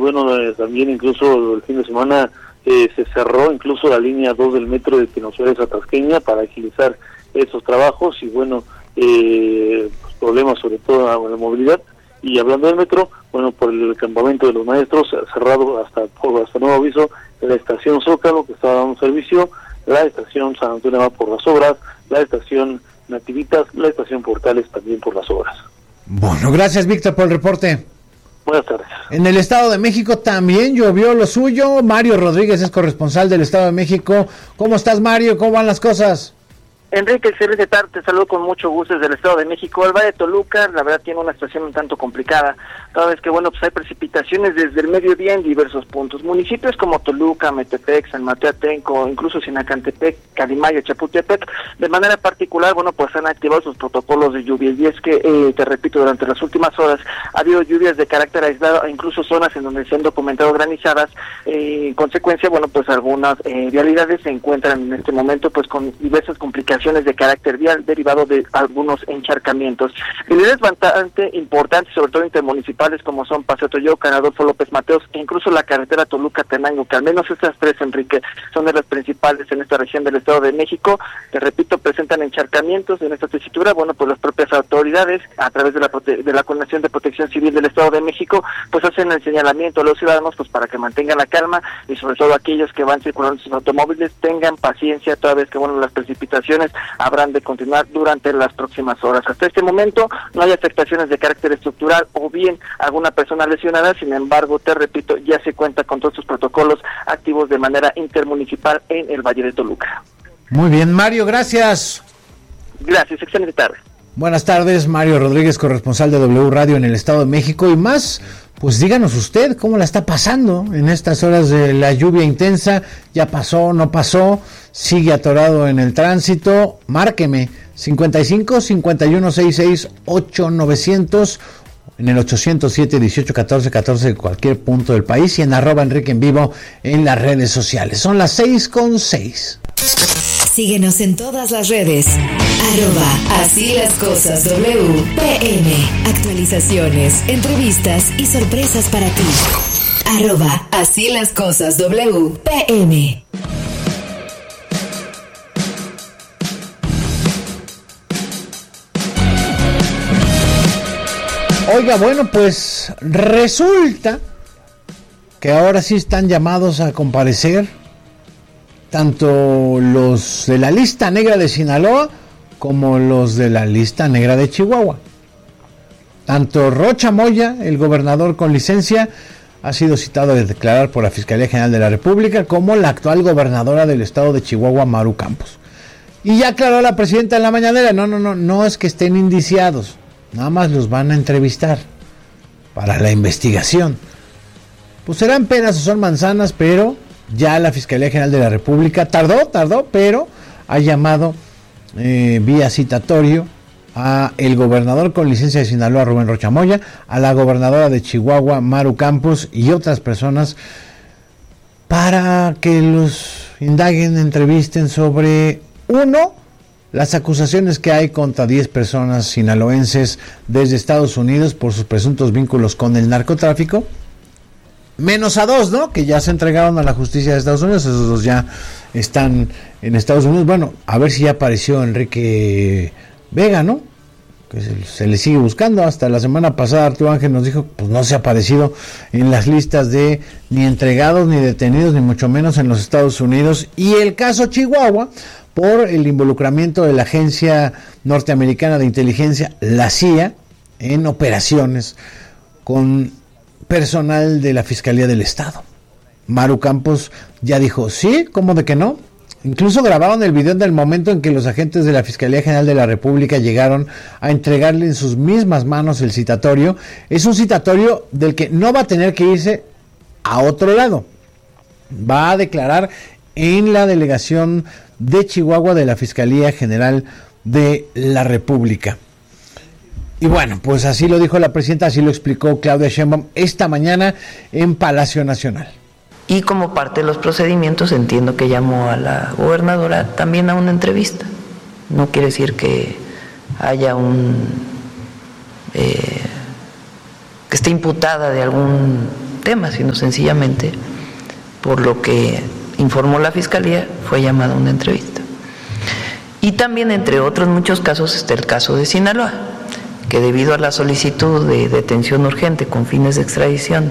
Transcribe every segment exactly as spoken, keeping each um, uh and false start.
bueno, eh, también incluso el fin de semana eh, se cerró incluso la línea dos del metro de Pino Suárez a Tasqueña para agilizar esos trabajos y bueno, eh, pues, problemas sobre todo en la movilidad. Y hablando del metro, bueno, por el campamento de los maestros, cerrado hasta, hasta nuevo aviso, la estación Zócalo, que estaba dando servicio, la estación San Antonio va por las obras, la estación Nativitas, la estación Portales también por las obras. Bueno, gracias Víctor por el reporte. Buenas tardes. En el Estado de México también llovió lo suyo. Mario Rodríguez es corresponsal del Estado de México. ¿Cómo estás, Mario? ¿Cómo van las cosas? Enrique, excelente tarde, te saludo con mucho gusto desde el Estado de México. El Valle de Toluca, la verdad, tiene una situación un tanto complicada, toda vez que, bueno, pues hay precipitaciones desde el mediodía en diversos puntos. Municipios como Toluca, Metepec, San Mateo Atenco, incluso Sinacantepec, Calimayo, Chapultepec, de manera particular, bueno, pues han activado sus protocolos de lluvia. Y es que, eh, te repito, durante las últimas horas ha habido lluvias de carácter aislado, incluso zonas en donde se han documentado granizadas. Eh, en consecuencia, bueno, pues algunas eh, vialidades se encuentran en este momento, pues con diversas complicaciones de carácter vial derivado de algunos encharcamientos. Vialidades bastante importantes, sobre todo intermunicipales, como son Paseo Toyocan, Adolfo López Mateos e incluso la carretera Toluca-Tenango, que al menos estas tres, Enrique, son de las principales en esta región del Estado de México. Te repito, presentan encharcamientos en esta tesitura. Bueno, pues las propias autoridades, a través de la prote- de la Coordinación de Protección Civil del Estado de México, pues hacen el señalamiento a los ciudadanos pues para que mantengan la calma y sobre todo aquellos que van circulando sus automóviles tengan paciencia, toda vez que, bueno, las precipitaciones habrán de continuar durante las próximas horas. Hasta este momento no hay afectaciones de carácter estructural o bien alguna persona lesionada, sin embargo, te repito, ya se cuenta con todos sus protocolos activos de manera intermunicipal en el Valle de Toluca. Muy bien, Mario, gracias. Gracias, excelente tarde. Buenas tardes, Mario Rodríguez, corresponsal de W Radio en el Estado de México. Y más, pues díganos usted cómo la está pasando en estas horas de la lluvia intensa. ¿Ya pasó, no pasó? ¿Sigue atorado en el tránsito? Márqueme, cincuenta y cinco, cincuenta y uno, sesenta y seis, ocho novecientos, en el ochocientos siete, dieciocho, catorce, catorce de cualquier punto del país y en arroba Enrique en Vivo en las redes sociales. Son las seis con seis. Síguenos en todas las redes. Arroba Así las Cosas W P M. Actualizaciones, entrevistas y sorpresas para ti. Arroba Así las Cosas W P M. Oiga, bueno, pues resulta que ahora sí están llamados a comparecer tanto los de la lista negra de Sinaloa como los de la lista negra de Chihuahua. Tanto Rocha Moya, el gobernador con licencia, ha sido citado a declarar por la Fiscalía General de la República, como la actual gobernadora del estado de Chihuahua, Maru Campos. Y ya aclaró la presidenta en la mañanera, no, no, no, no es que estén indiciados, nada más los van a entrevistar para la investigación. Pues serán peras o son manzanas, pero ya la Fiscalía General de la República tardó, tardó, pero ha llamado eh, vía citatorio a el gobernador con licencia de Sinaloa, Rubén Rocha Moya, a la gobernadora de Chihuahua, Maru Campos, y otras personas para que los indaguen, entrevisten sobre, uno, las acusaciones que hay contra diez personas sinaloenses desde Estados Unidos por sus presuntos vínculos con el narcotráfico, menos a dos, ¿no?, que ya se entregaron a la justicia de Estados Unidos. Esos dos ya están en Estados Unidos. Bueno, a ver si ya apareció Enrique Vega, ¿no?, que se, se le sigue buscando. Hasta la semana pasada Arturo Ángel nos dijo, pues no se ha aparecido en las listas de ni entregados, ni detenidos, ni mucho menos en los Estados Unidos. Y el caso Chihuahua, por el involucramiento de la Agencia Norteamericana de Inteligencia, la C I A, en operaciones con personal de la Fiscalía del Estado. Maru Campos ya dijo, sí, ¿cómo de que no? Incluso grabaron el video del momento en que los agentes de la Fiscalía General de la República llegaron a entregarle en sus mismas manos el citatorio. Es un citatorio del que no va a tener que irse a otro lado. Va a declarar en la delegación de Chihuahua de la Fiscalía General de la República. Y bueno, pues así lo dijo la presidenta, así lo explicó Claudia Sheinbaum esta mañana en Palacio Nacional. Y como parte de los procedimientos, entiendo que llamó a la gobernadora también a una entrevista. No quiere decir que haya un... Eh, que esté imputada de algún tema, sino sencillamente por lo que informó la Fiscalía, fue llamado a una entrevista. Y también, entre otros muchos casos, está el caso de Sinaloa, que debido a la solicitud de detención urgente con fines de extradición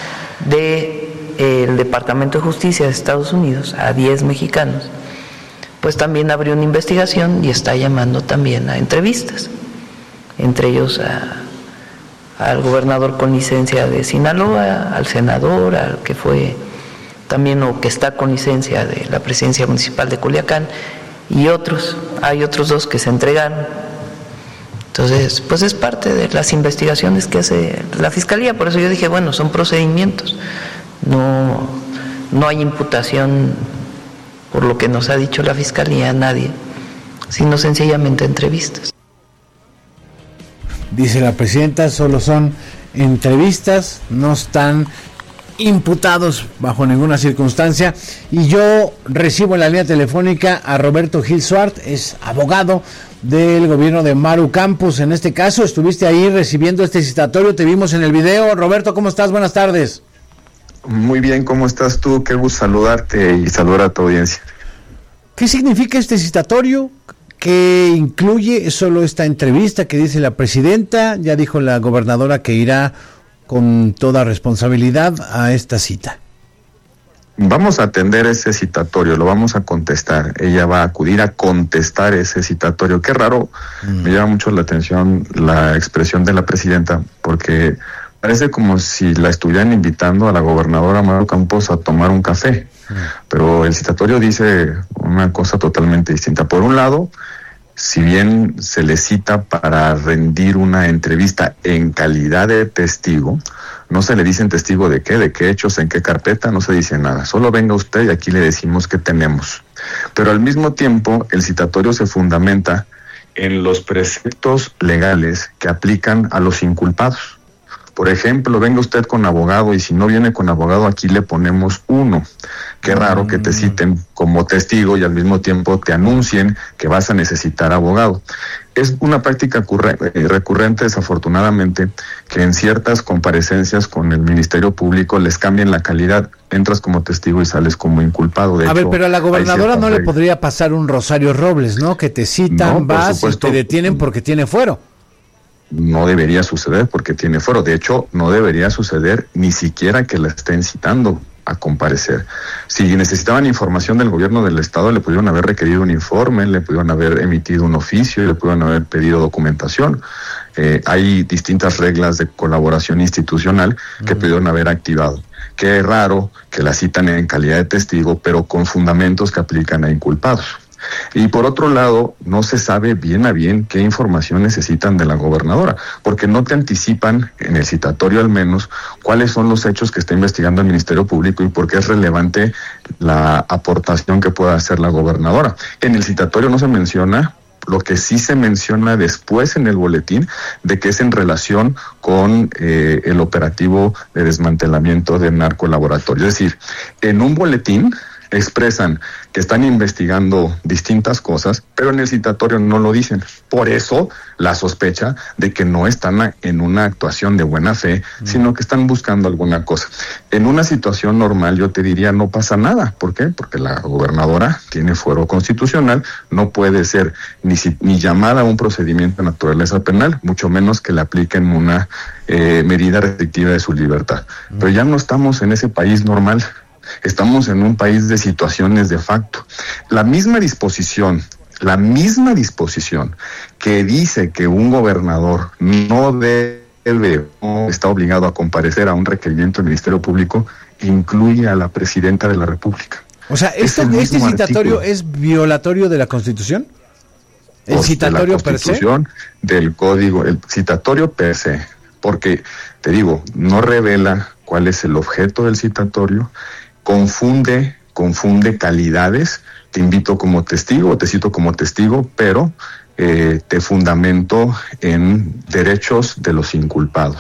del Departamento de Justicia de Estados Unidos a diez mexicanos, pues también abrió una investigación y está llamando también a entrevistas, entre ellos a, al gobernador con licencia de Sinaloa, al senador, al que fue también o que está con licencia de la presidencia municipal de Culiacán, y otros, hay otros dos que se entregaron. Entonces, pues es parte de las investigaciones que hace la Fiscalía, por eso yo dije, bueno, son procedimientos, no, no hay imputación por lo que nos ha dicho la Fiscalía a nadie, sino sencillamente entrevistas. Dice la presidenta, solo son entrevistas, no están imputados bajo ninguna circunstancia. Y yo recibo en la línea telefónica a Roberto Gil Suart, es abogado del gobierno de Maru Campos. En este caso estuviste ahí recibiendo este citatorio, te vimos en el video. Roberto, ¿cómo estás? Buenas tardes. Muy bien, ¿cómo estás tú? Qué gusto saludarte y saludar a tu audiencia. ¿Qué significa este citatorio? ¿Qué incluye solo esta entrevista que dice la presidenta? Ya dijo la gobernadora que irá con toda responsabilidad a esta cita. Vamos a atender ese citatorio, lo vamos a contestar. Ella va a acudir a contestar ese citatorio. Qué raro, mm. me llama mucho la atención la expresión de la presidenta, porque parece como si la estuvieran invitando a la gobernadora Maru Campos a tomar un café. Mm. Pero el citatorio dice una cosa totalmente distinta. Por un lado, si bien se le cita para rendir una entrevista en calidad de testigo, no se le dice en testigo de qué, de qué hechos, en qué carpeta, no se dice nada. Solo venga usted y aquí le decimos qué tenemos. Pero al mismo tiempo, el citatorio se fundamenta en los preceptos legales que aplican a los inculpados. Por ejemplo, venga usted con abogado y si no viene con abogado, aquí le ponemos uno. Qué raro que te citen como testigo y al mismo tiempo te anuncien que vas a necesitar abogado. Es una práctica recurrente, desafortunadamente, que en ciertas comparecencias con el Ministerio Público les cambien la calidad. Entras como testigo y sales como inculpado. De a hecho, ver, pero a la gobernadora no le podría pasar un Rosario Robles, ¿no? Que te citan, no, vas supuesto, y te detienen porque tiene fuero. No debería suceder porque tiene fuero. De hecho, no debería suceder ni siquiera que la estén citando a comparecer. Si necesitaban información del gobierno del estado, le pudieron haber requerido un informe, le pudieron haber emitido un oficio, le pudieron haber pedido documentación. Eh, hay distintas reglas de colaboración institucional que mm. pudieron haber activado. Qué raro que la citan en calidad de testigo, pero con fundamentos que aplican a inculpados. Y por otro lado, no se sabe bien a bien qué información necesitan de la gobernadora, porque no te anticipan, en el citatorio al menos, cuáles son los hechos que está investigando el Ministerio Público y por qué es relevante la aportación que pueda hacer la gobernadora. En el citatorio no se menciona, lo que sí se menciona después en el boletín, de que es en relación con eh, el operativo de desmantelamiento del narcolaboratorio. Es decir, en un boletín expresan que están investigando distintas cosas, pero en el citatorio no lo dicen. Por eso la sospecha de que no están en una actuación de buena fe, mm. sino que están buscando alguna cosa. En una situación normal yo te diría no pasa nada. ¿Por qué? Porque la gobernadora tiene fuero constitucional, no puede ser ni, ni llamada a un procedimiento de naturaleza penal, mucho menos que le apliquen una eh, medida restrictiva de su libertad. Mm. Pero ya no estamos en ese país normal. Estamos en un país de situaciones de facto. La misma disposición, la misma disposición que dice que un gobernador no debe o está obligado a comparecer a un requerimiento del Ministerio Público, incluye a la presidenta de la República. O sea, ¿este, este citatorio artículo es violatorio de la Constitución? ¿El pues citatorio de la Constitución, per se? Del Código, el citatorio per se, porque, te digo, no revela cuál es el objeto del citatorio, confunde, confunde calidades. Te invito como testigo, te cito como testigo, pero eh, te fundamento en derechos de los inculpados,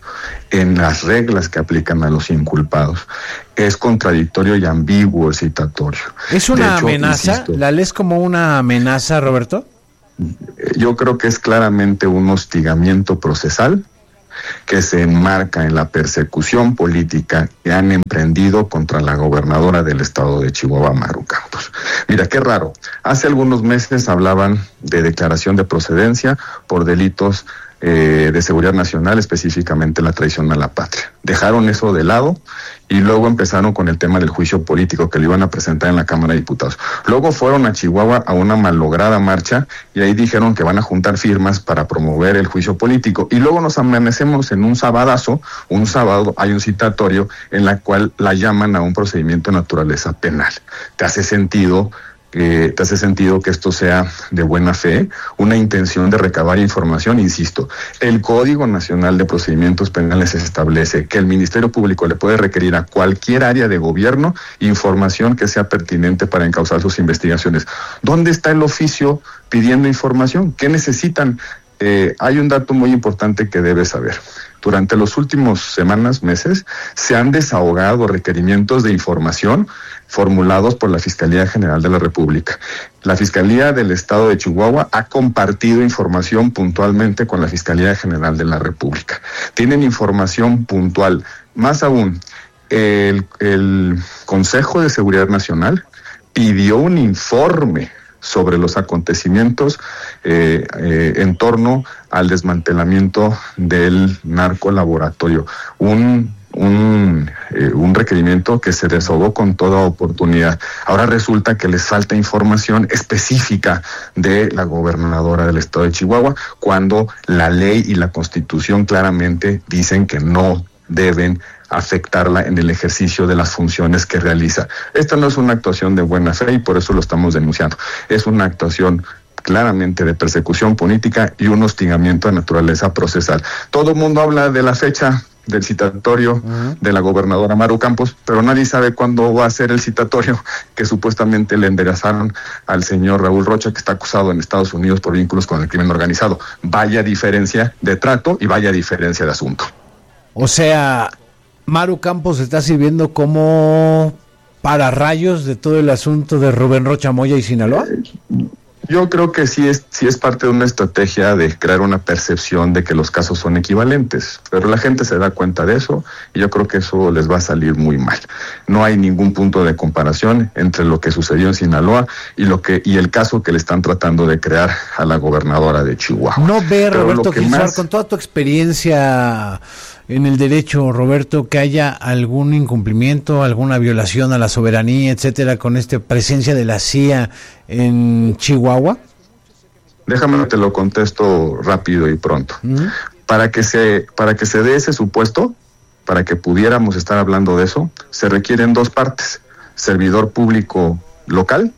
en las reglas que aplican a los inculpados. Es contradictorio y ambiguo el citatorio. ¿Es una hecho, amenaza? Insisto, ¿la lees como una amenaza, Roberto? Yo creo que es claramente un hostigamiento procesal que se enmarca en la persecución política que han emprendido contra la gobernadora del estado de Chihuahua, Maru Campos. Mira, qué raro. Hace algunos meses hablaban de declaración de procedencia por delitos eh, de seguridad nacional, específicamente la traición a la patria. Dejaron eso de lado y luego empezaron con el tema del juicio político que lo iban a presentar en la Cámara de Diputados. Luego fueron a Chihuahua a una malograda marcha y ahí dijeron que van a juntar firmas para promover el juicio político. Y luego nos amanecemos en un sabadazo, un sábado hay un citatorio en la cual la llaman a un procedimiento de naturaleza penal. ¿Te hace sentido? Eh, ¿Te hace sentido que esto sea de buena fe? Una intención de recabar información, insisto. El Código Nacional de Procedimientos Penales establece que el Ministerio Público le puede requerir a cualquier área de gobierno información que sea pertinente para encauzar sus investigaciones. ¿Dónde está el oficio pidiendo información? ¿Qué necesitan? Eh, hay un dato muy importante que debes saber. Durante los últimos semanas, meses, se han desahogado requerimientos de información formulados por la Fiscalía General de la República. La Fiscalía del Estado de Chihuahua ha compartido información puntualmente con la Fiscalía General de la República. Tienen información puntual. Más aún, el, el Consejo de Seguridad Nacional pidió un informe sobre los acontecimientos eh, eh, en torno al desmantelamiento del narcolaboratorio. Un un, eh, un requerimiento que se desahogó con toda oportunidad. Ahora resulta que les falta información específica de la gobernadora del estado de Chihuahua, cuando la ley y la Constitución claramente dicen que no deben afectarla en el ejercicio de las funciones que realiza. Esta no es una actuación de buena fe y por eso lo estamos denunciando. Es una actuación claramente de persecución política y un hostigamiento de naturaleza procesal. Todo el mundo habla de la fecha del citatorio uh-huh. de la gobernadora Maru Campos, pero nadie sabe cuándo va a ser el citatorio que supuestamente le enderezaron al señor Raúl Rocha, que está acusado en Estados Unidos por vínculos con el crimen organizado. Vaya diferencia de trato y vaya diferencia de asunto. O sea, Maru Campos está sirviendo como pararrayos de todo el asunto de Rubén Rocha Moya y Sinaloa. Yo creo que sí es, sí es parte de una estrategia de crear una percepción de que los casos son equivalentes, pero la gente se da cuenta de eso y yo creo que eso les va a salir muy mal. No hay ningún punto de comparación entre lo que sucedió en Sinaloa y lo que y el caso que le están tratando de crear a la gobernadora de Chihuahua. No ve, Roberto Gilsuar, más... con toda tu experiencia en el derecho, Roberto, que haya algún incumplimiento, alguna violación a la soberanía, etcétera, con esta presencia de la C I A en Chihuahua? Déjame te lo contesto rápido y pronto. Uh-huh. Para que se para que se dé ese supuesto, para que pudiéramos estar hablando de eso, se requieren dos partes: servidor público local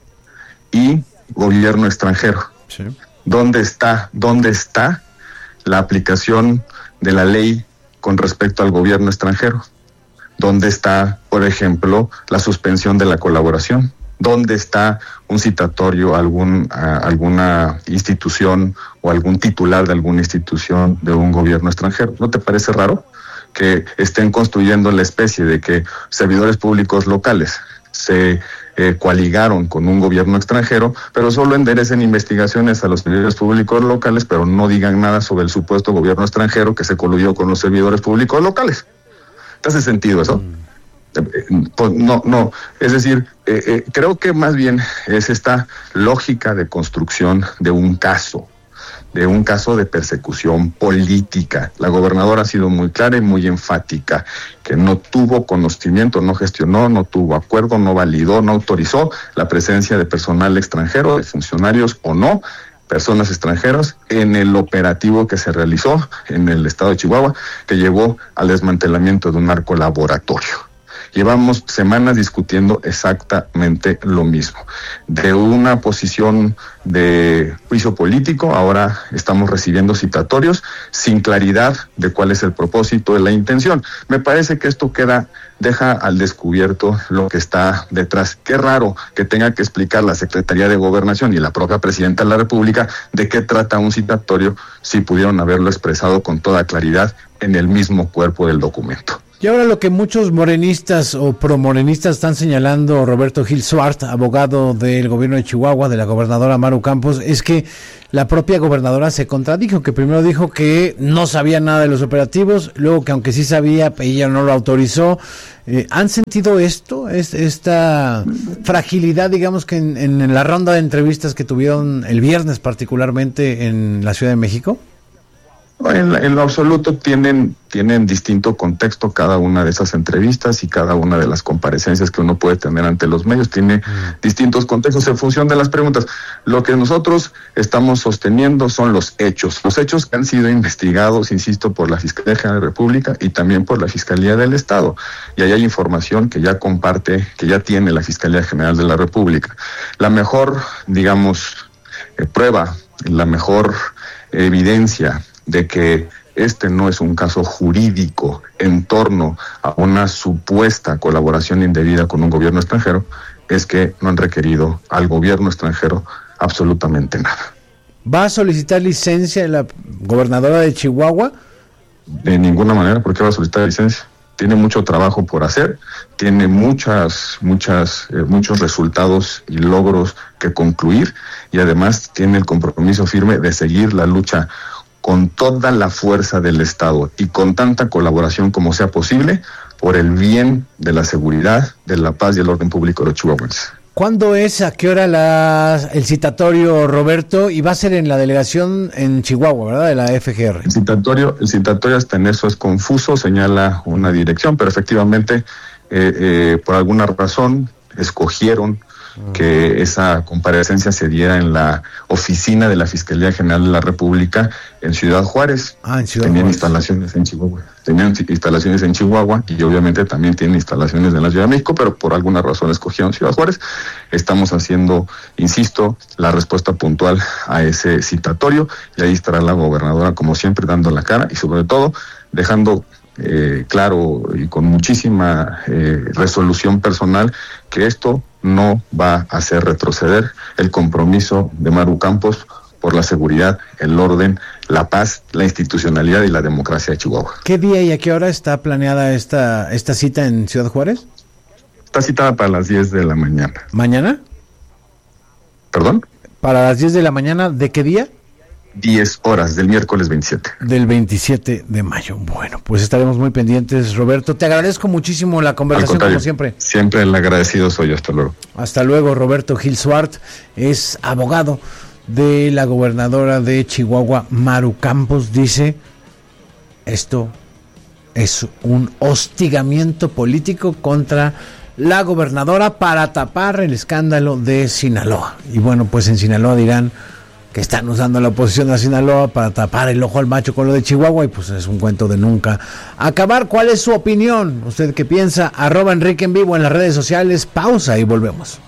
y gobierno extranjero. Sí. ¿Dónde está dónde está la aplicación de la ley con respecto al gobierno extranjero? ¿Dónde está, por ejemplo, la suspensión de la colaboración? ¿Dónde está un citatorio a algún, a alguna institución o algún titular de alguna institución de un gobierno extranjero? ¿No te parece raro que estén construyendo la especie de que servidores públicos locales se eh, coaligaron con un gobierno extranjero, pero solo enderecen investigaciones a los servidores públicos locales, pero no digan nada sobre el supuesto gobierno extranjero que se coluyó con los servidores públicos locales? ¿Te hace sentido eso? Mm. Pues no, no. Es decir, eh, eh, creo que más bien es esta lógica de construcción de un caso, de un caso de persecución política. La gobernadora ha sido muy clara y muy enfática, que no tuvo conocimiento, no gestionó, no tuvo acuerdo, no validó, no autorizó la presencia de personal extranjero, de funcionarios o no, personas extranjeras, en el operativo que se realizó en el estado de Chihuahua, que llevó al desmantelamiento de un narcolaboratorio. Llevamos semanas discutiendo exactamente lo mismo. De una posición de juicio político, ahora estamos recibiendo citatorios sin claridad de cuál es el propósito de la intención. Me parece que esto queda, deja al descubierto lo que está detrás. Qué raro que tenga que explicar la Secretaría de Gobernación y la propia Presidenta de la República de qué trata un citatorio si pudieron haberlo expresado con toda claridad en el mismo cuerpo del documento. Y ahora lo que muchos morenistas o promorenistas están señalando, Roberto Gil Suart, abogado del gobierno de Chihuahua, de la gobernadora Maru Campos, es que la propia gobernadora se contradijo, que primero dijo que no sabía nada de los operativos, luego que aunque sí sabía, ella no lo autorizó. Eh, ¿Han sentido esto, es, esta fragilidad, digamos, que en, en la ronda de entrevistas que tuvieron el viernes particularmente en la Ciudad de México? En, en lo absoluto tienen, tienen distinto contexto cada una de esas entrevistas y cada una de las comparecencias que uno puede tener ante los medios. Tiene mm. distintos contextos en función de las preguntas. Lo que nosotros estamos sosteniendo son los hechos. Los hechos que han sido investigados, insisto, por la Fiscalía General de la República y también por la Fiscalía del Estado. Y ahí hay información que ya comparte, que ya tiene la Fiscalía General de la República. La mejor, digamos, eh, prueba, la mejor evidencia de que este no es un caso jurídico en torno a una supuesta colaboración indebida con un gobierno extranjero, es que no han requerido al gobierno extranjero absolutamente nada. ¿Va a solicitar licencia la gobernadora de Chihuahua? De ninguna manera. ¿Por qué va a solicitar licencia? Tiene mucho trabajo por hacer, tiene muchas, muchas, eh, muchos resultados y logros que concluir, y además tiene el compromiso firme de seguir la lucha con toda la fuerza del Estado y con tanta colaboración como sea posible por el bien de la seguridad, de la paz y el orden público de los chihuahuenses. ¿Cuándo es, a qué hora la, el citatorio, Roberto? Y va a ser en la delegación en Chihuahua, ¿verdad? De la F G R. El citatorio, el citatorio hasta en eso es confuso, señala una dirección, pero efectivamente, eh, eh, por alguna razón, escogieron que esa comparecencia se diera en la oficina de la Fiscalía General de la República en Ciudad Juárez. Ah, en Ciudad Tenían Juárez. instalaciones en Chihuahua. Tenían instalaciones en Chihuahua y obviamente también tienen instalaciones en la Ciudad de México, pero por alguna razón escogieron Ciudad Juárez. Estamos haciendo, insisto, la respuesta puntual a ese citatorio, y ahí estará la gobernadora, como siempre, dando la cara y sobre todo dejando eh, claro y con muchísima eh, resolución personal que esto no va a hacer retroceder el compromiso de Maru Campos por la seguridad, el orden, la paz, la institucionalidad y la democracia de Chihuahua. ¿Qué día y a qué hora está planeada esta esta cita en Ciudad Juárez? Está citada para las diez de la mañana. ¿Mañana? ¿Perdón? ¿Para las diez de la mañana de qué día? diez horas, del miércoles veintisiete. Del veintisiete de mayo. Bueno, pues estaremos muy pendientes, Roberto. Te agradezco muchísimo la conversación, como siempre. Siempre el agradecido soy yo. Hasta luego. Hasta luego, Roberto Gil Suart es abogado de la gobernadora de Chihuahua, Maru Campos. Dice, esto es un hostigamiento político contra la gobernadora para tapar el escándalo de Sinaloa. Y bueno, pues en Sinaloa dirán que están usando la oposición a Sinaloa para tapar el ojo al macho con lo de Chihuahua, y pues es un cuento de nunca acabar. ¿Cuál es su opinión? ¿Usted qué piensa? Arroba Enrique en Vivo en las redes sociales. Pausa y volvemos.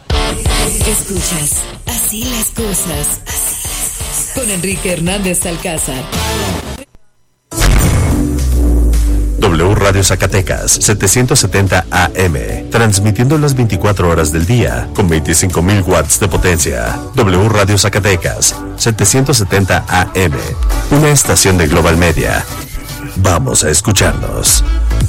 Escuchas Así las cosas, con Enrique Hernández Alcázar. W Radio Zacatecas, setecientos setenta A M, transmitiendo las veinticuatro horas del día, con veinticinco mil watts de potencia. W Radio Zacatecas, setecientos setenta A M, una estación de Global Media. Vamos a escucharnos.